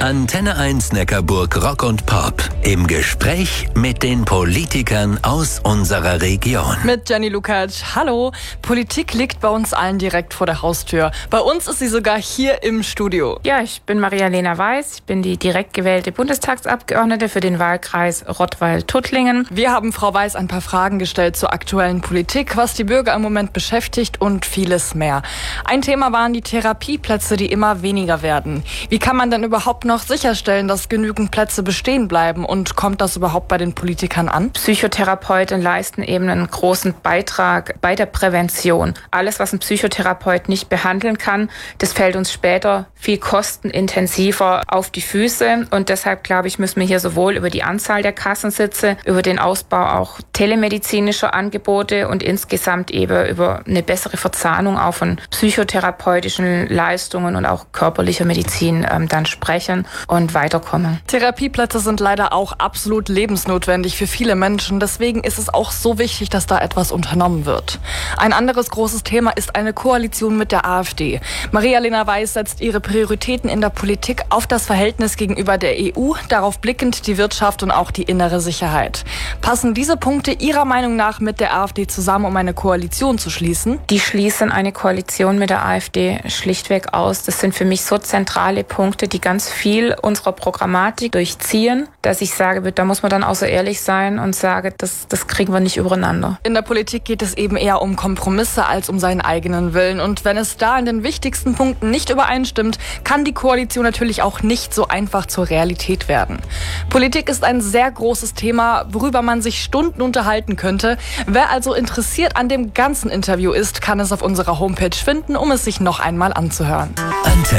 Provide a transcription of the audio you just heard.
Antenne 1 Neckarburg Rock und Pop. Im Gespräch mit den Politikern aus unserer Region. Mit Jenny Lukacs. Hallo. Politik liegt bei uns allen direkt vor der Haustür. Bei uns ist sie sogar hier im Studio. Ja, ich bin Maria-Lena Weiß. Ich bin die direkt gewählte Bundestagsabgeordnete für den Wahlkreis Rottweil-Tuttlingen. Wir haben Frau Weiß ein paar Fragen gestellt zur aktuellen Politik, was die Bürger im Moment beschäftigt und vieles mehr. Ein Thema waren die Therapieplätze, die immer weniger werden. Wie kann man denn überhaupt noch sicherstellen, dass genügend Plätze bestehen bleiben, und kommt das überhaupt bei den Politikern an? Psychotherapeuten leisten eben einen großen Beitrag bei der Prävention. Alles, was ein Psychotherapeut nicht behandeln kann, das fällt uns später viel kostenintensiver auf die Füße. Und deshalb, glaube ich, müssen wir hier sowohl über die Anzahl der Kassensitze, über den Ausbau auch telemedizinischer Angebote und insgesamt eben über eine bessere Verzahnung auch von psychotherapeutischen Leistungen und auch körperlicher Medizin dann sprechen und weiterkommen. Therapieplätze sind leider auch absolut lebensnotwendig für viele Menschen. Deswegen ist es auch so wichtig, dass da etwas unternommen wird. Ein anderes großes Thema ist eine Koalition mit der AfD. Maria-Lena Weiß setzt ihre Prioritäten in der Politik auf das Verhältnis gegenüber der EU, darauf blickend die Wirtschaft und auch die innere Sicherheit. Passen diese Punkte Ihrer Meinung nach mit der AfD zusammen, um eine Koalition zu schließen? Die schließen eine Koalition mit der AfD schlichtweg aus. Das sind für mich so zentrale Punkte, die ganz viel unserer Programmatik durchziehen, dass ich sage, da muss man dann auch so ehrlich sein und sage, das kriegen wir nicht übereinander. In der Politik geht es eben eher um Kompromisse als um seinen eigenen Willen. Und wenn es da in den wichtigsten Punkten nicht übereinstimmt, kann die Koalition natürlich auch nicht so einfach zur Realität werden. Politik ist ein sehr großes Thema, worüber man sich Stunden unterhalten könnte. Wer also interessiert an dem ganzen Interview ist, kann es auf unserer Homepage finden, um es sich noch einmal anzuhören.